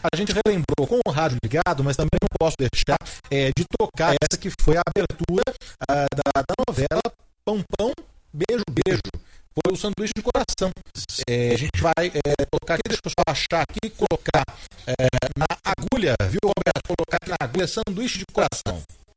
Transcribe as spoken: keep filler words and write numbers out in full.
A gente relembrou com o rádio ligado, mas também não posso deixar é, de tocar essa que foi a abertura a, da, da novela Pão Pão, Beijo Beijo. Foi o Sanduíche de Coração. É, a gente vai é, colocar aqui, deixa eu só achar aqui e colocar é, na agulha, viu, Roberto? Colocar aqui na agulha Sanduíche de Coração.